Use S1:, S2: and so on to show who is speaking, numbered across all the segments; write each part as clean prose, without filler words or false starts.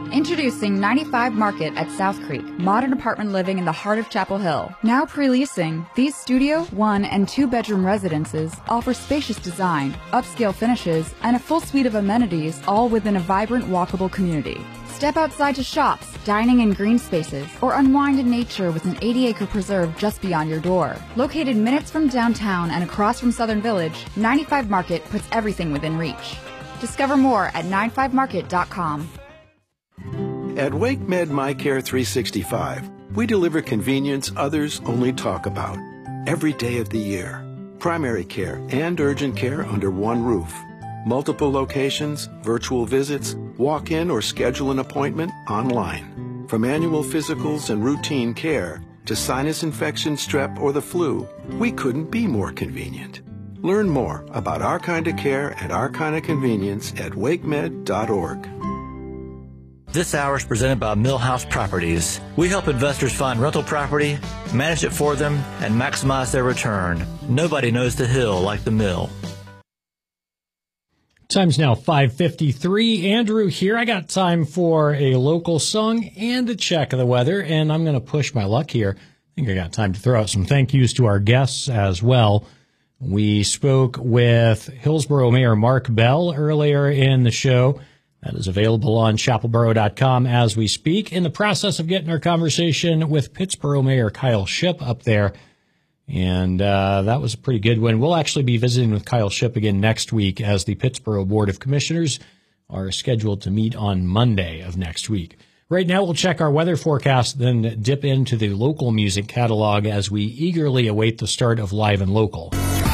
S1: Introducing 95 Market at South Creek, modern apartment living in the heart of Chapel Hill. Now pre-leasing, these studio, 1- and 2-bedroom residences offer spacious design, upscale finishes, and a full suite of amenities, all within a vibrant, walkable community. Step outside to shops, dining in green spaces, or unwind in nature with an 80-acre preserve just beyond your door. Located minutes from downtown and across from Southern Village, 95 Market puts everything within reach. Discover more at 95market.com.
S2: At WakeMed MyCare 365, we deliver convenience others only talk about. Every day of the year. Primary care and urgent care under one roof. Multiple locations, virtual visits, walk-in or schedule an appointment online. From annual physicals and routine care to sinus infection, strep, or the flu, we couldn't be more convenient. Learn more about our kind of care and our kind of convenience at wakemed.org.
S3: This hour is presented by Millhouse Properties. We help investors find rental property, manage it for them, and maximize their return. Nobody knows the hill like the Mill.
S4: Time's now 5:53. Andrew here. I got time for a local song and a check of the weather, and I'm going to push my luck here. I think I got time to throw out some thank yous to our guests as well. We spoke with Hillsborough Mayor Mark Bell earlier in the show. That is available on chapelboro.com as we speak. In the process of getting our conversation with Pittsboro Mayor Kyle Shipp up there. And that was a pretty good one. We'll actually be visiting with Kyle Shipp again next week as the Pittsboro Board of Commissioners are scheduled to meet on Monday of next week. Right now, we'll check our weather forecast, then dip into the local music catalog as we eagerly await the start of Live and Local.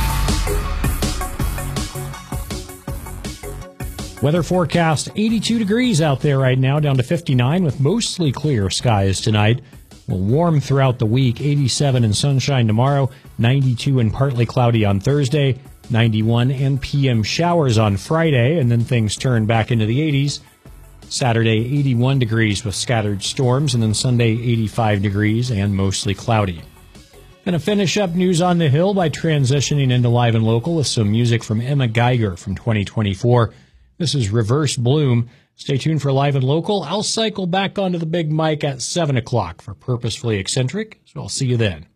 S4: Weather forecast, 82 degrees out there right now, down to 59 with mostly clear skies tonight. Will warm throughout the week, 87 and sunshine tomorrow, 92 and partly cloudy on Thursday, 91 and PM showers on Friday, and then things turn back into the 80s. Saturday, 81 degrees with scattered storms, and then Sunday, 85 degrees and mostly cloudy. Going to finish up News on the Hill by transitioning into Live and Local with some music from Emma Geiger from 2024. This is Reverse Bloom. Stay tuned for Live and Local. I'll cycle back onto the big mic at 7 o'clock for Purposefully Eccentric, so I'll see you then.